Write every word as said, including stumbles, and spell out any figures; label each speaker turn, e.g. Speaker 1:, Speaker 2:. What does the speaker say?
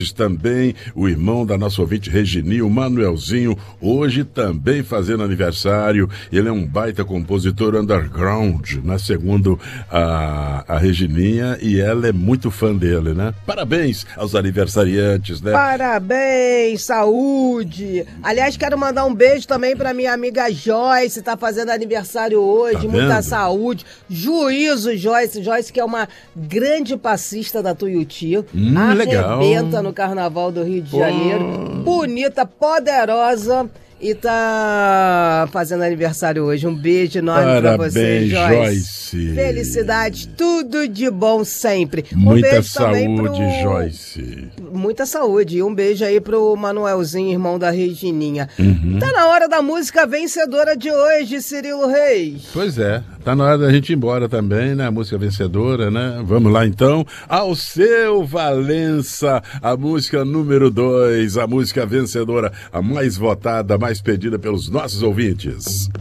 Speaker 1: Também o irmão da nossa ouvinte Regininha, o Manuelzinho, hoje também fazendo aniversário. Ele é um baita compositor underground, né? Segundo a, a Regininha, e ela é muito fã dele, né? Parabéns aos aniversariantes, né?
Speaker 2: Parabéns, saúde! Aliás, quero mandar um beijo também pra minha amiga Joyce, tá fazendo aniversário hoje,
Speaker 1: tá
Speaker 2: muita
Speaker 1: vendo?
Speaker 2: Saúde, juízo, Joyce, Joyce que é uma grande passista da Tuiuti,
Speaker 1: hum,
Speaker 2: arrebenta
Speaker 1: legal.
Speaker 2: no Carnaval do Rio de
Speaker 1: Pô.
Speaker 2: Janeiro, bonita, poderosa e tá fazendo aniversário hoje. Um beijo enorme
Speaker 1: Parabéns,
Speaker 2: pra você, Joyce.
Speaker 1: Joyce.
Speaker 2: Felicidade, tudo de bom sempre. Um
Speaker 1: Muita
Speaker 2: beijo
Speaker 1: saúde,
Speaker 2: também pro...
Speaker 1: Joyce.
Speaker 2: Muita saúde. E um beijo aí pro Manuelzinho, irmão da Regininha.
Speaker 1: Uhum.
Speaker 2: Tá na hora da música vencedora de hoje, Cirilo Reis.
Speaker 1: Pois é, tá na hora da gente ir embora também, né? A música vencedora, né? Vamos lá então. Alceu Valença, a música número dois, a música vencedora, a mais votada, a mais pedida pelos nossos ouvintes.